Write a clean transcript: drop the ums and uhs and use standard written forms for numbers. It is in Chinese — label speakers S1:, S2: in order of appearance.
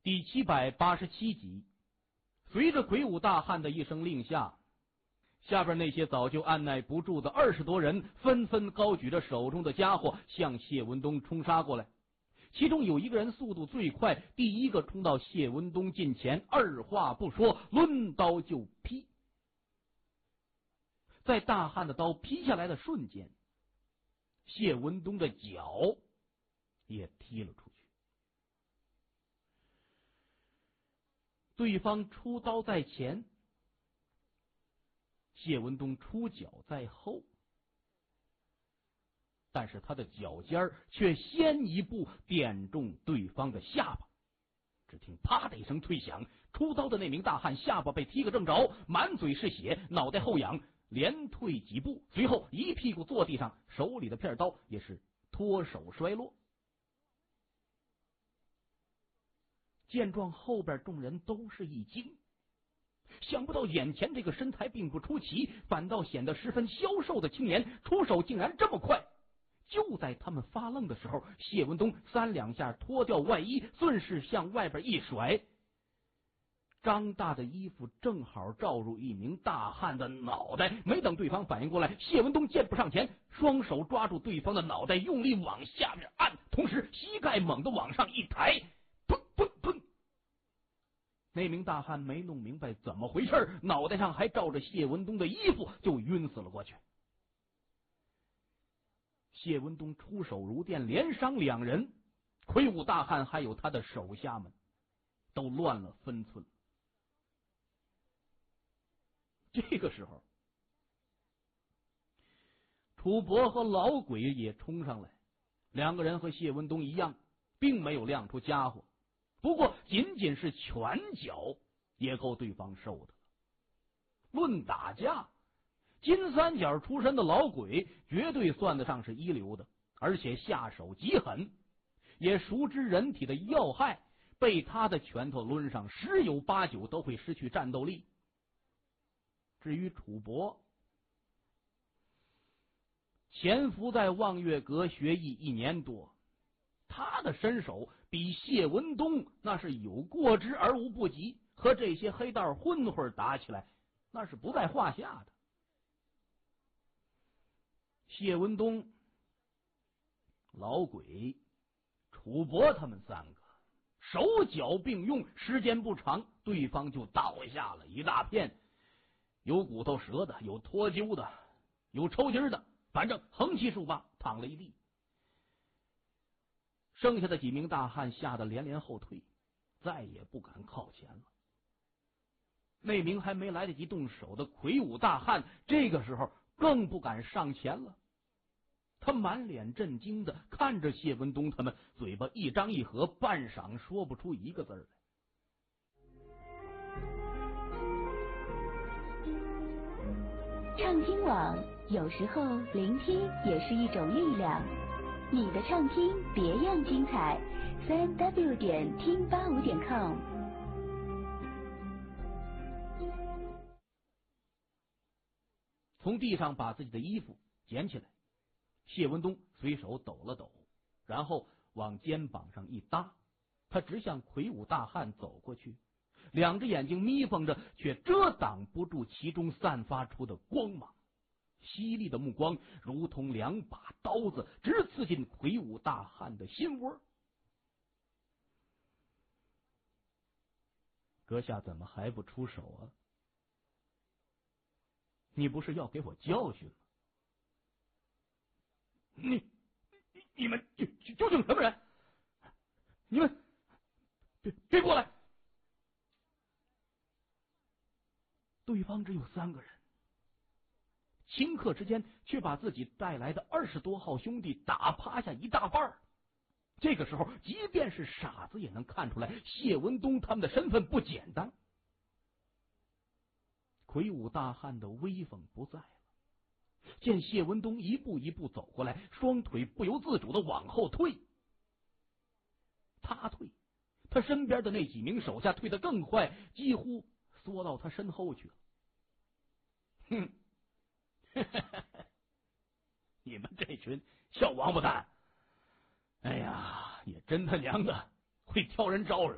S1: 第787集。随着魁梧大汉的一声令下，下边那些早就按耐不住的20多人纷纷高举着手中的家伙向谢文东冲杀过来。其中有一个人速度最快，第一个冲到谢文东近前，二话不说，抡刀就劈。在大汉的刀劈下来的瞬间，谢文东的脚也踢了出去。对方出刀在前，谢文东出脚在后，但是他的脚尖却先一步点中对方的下巴。只听啪的一声脆响，出刀的那名大汉下巴被踢个正着，满嘴是血，脑袋后仰，连退几步，随后一屁股坐地上，手里的片刀也是脱手摔落。见状，后边众人都是一惊，想不到眼前这个身材并不出奇，反倒显得十分消瘦的青年出手竟然这么快。就在他们发愣的时候，谢文东3两下脱掉外衣，顺势向外边一甩，张大的衣服正好照入一名大汉的脑袋。没等对方反应过来，谢文东箭步上前，双手抓住对方的脑袋，用力往下面按，同时膝盖猛地往上一抬，砰砰砰！那名大汉没弄明白怎么回事，脑袋上还罩着谢文东的衣服，就晕死了过去。谢文东出手如电，连伤2人，魁梧大汉还有他的手下们都乱了分寸。这个时候，楚伯和老鬼也冲上来，2个人和谢文东一样，并没有亮出家伙，不过仅仅是拳脚也够对方受的了。论打架，金三角出身的老鬼绝对算得上是一流的，而且下手极狠，也熟知人体的要害，被他的拳头抡上，10有8九都会失去战斗力。至于楚伯，潜伏在望月阁学艺1年多，他的身手比谢文东那是有过之而无不及，和这些黑道混混打起来那是不在话下的。谢文东、老鬼、楚伯他们3个手脚并用，时间不长，对方就倒下了一大片，有骨头折的，有脱臼的，有抽筋的，反正横七竖八躺了一地。剩下的几名大汉吓得连连后退，再也不敢靠前了。那名还没来得及动手的魁梧大汉，这个时候更不敢上前了。他满脸震惊的看着谢文东他们，嘴巴一张一合，半晌说不出一个字来。
S2: 畅听网，有时候聆听也是一种力量。你的畅听别样精彩，3w 点听85点 com。
S1: 从地上把自己的衣服捡起来，谢文东随手抖了抖，然后往肩膀上一搭，他直向魁梧大汉走过去，2只眼睛眯缝着，却遮挡不住其中散发出的光芒。犀利的目光如同2把刀子，直刺进魁梧大汉的心窝。阁下怎么还不出手啊？你不是要给我教训吗？你们究竟什么人？你们别过来！对方只有3个人，顷刻之间却把自己带来的20多号兄弟打趴下一大半。这个时候，即便是傻子也能看出来，谢文东他们的身份不简单。魁梧大汉的威风不在了，见谢文东一步一步走过来，双腿不由自主的往后退。他退，他身边的那几名手下退得更快，几乎缩到他身后去了。哼，你们这群小王八蛋，哎呀，也真他娘的会挑人招惹。